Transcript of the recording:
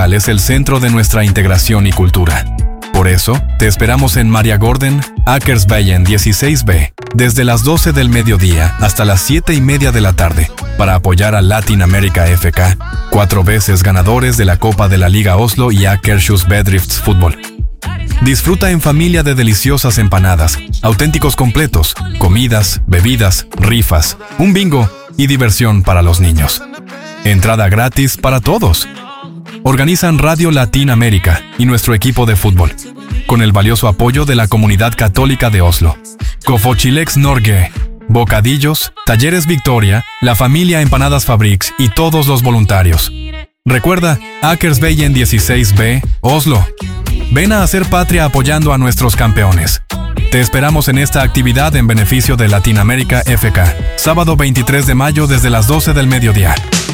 cultural es el centro de nuestra integración y cultura. Por eso, te esperamos en Maria Gordon, Akersveien 16B, desde las 12 del mediodía hasta las 7:30 de la tarde, para apoyar a Latin America FK, 4 veces ganadores de la Copa de la Liga Oslo y Akershus Bedrifts Fútbol. Disfruta en familia de deliciosas empanadas, auténticos completos, comidas, bebidas, rifas, un bingo y diversión para los niños. Entrada gratis para todos. Organizan Radio Latin America y nuestro equipo de fútbol, con el valioso apoyo de la comunidad católica de Oslo. Kofochilex Norge, Bocadillos, Talleres Victoria, la familia Empanadas Fabriks y todos los voluntarios. Recuerda, Akersveien 16B, Oslo. Ven a hacer patria apoyando a nuestros campeones. Te esperamos en esta actividad en beneficio de Latin America FK, sábado 23 de mayo desde las 12 del mediodía.